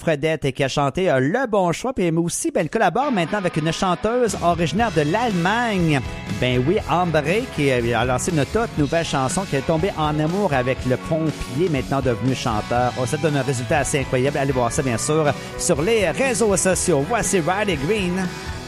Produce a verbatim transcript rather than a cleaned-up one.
Fredette qui a chanté euh, Le Bon Choix. Puis mais aussi, ben, elle collabore maintenant avec une chanteuse originaire de l'Allemagne. Ben oui, Ambre, qui a lancé une toute nouvelle chanson, qui est tombée en amour avec le pompier, maintenant devenu chanteur. Oh, ça donne un résultat assez incroyable. Allez voir ça, bien sûr, sur les réseaux sociaux. Voici Riley Green.